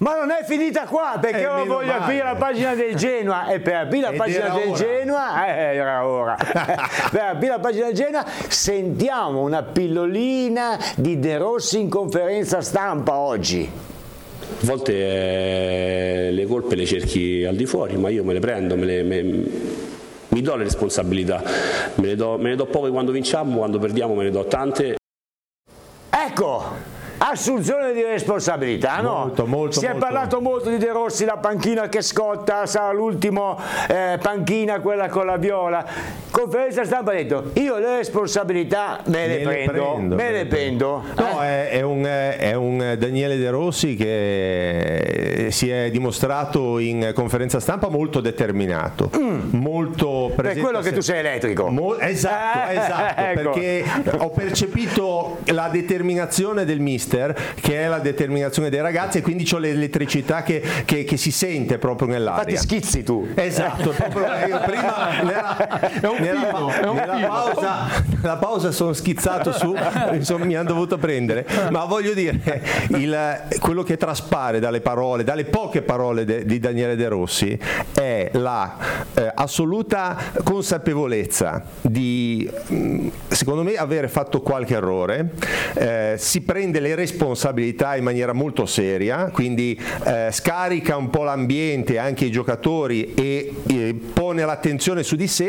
Ma non è finita qua, perché io voglio aprire la pagina del Genoa, e per aprire la pagina del Genoa era ora. Per aprire la pagina del Genoa sentiamo una pillolina di De Rossi in conferenza stampa oggi. A volte le colpe le cerchi al di fuori, ma io me le prendo, mi do le responsabilità, me ne do poche quando vinciamo, quando perdiamo me ne do tante. Ecco, assunzione di responsabilità, no? Molto. Si è parlato molto di De Rossi, la panchina che scotta, sarà l'ultimo panchina quella con la viola. Conferenza stampa ha detto: io le responsabilità me le prendo. No, è un Daniele De Rossi che si è dimostrato in conferenza stampa molto determinato, molto presente. Per quello che tu sei elettrico. Esatto, ecco. Perché ho percepito la determinazione del mister, che è la determinazione dei ragazzi, e quindi ho l'elettricità che si sente proprio nell'aria. Infatti schizzi tu. Esatto, proprio io prima nella pausa sono schizzato su, insomma mi hanno dovuto prendere, ma voglio dire, quello che traspare dalle poche parole di Daniele De Rossi è la assoluta consapevolezza di, secondo me, avere fatto qualche errore, si prende le responsabilità in maniera molto seria, quindi scarica un po' l'ambiente, anche i giocatori, e pone l'attenzione su di sé.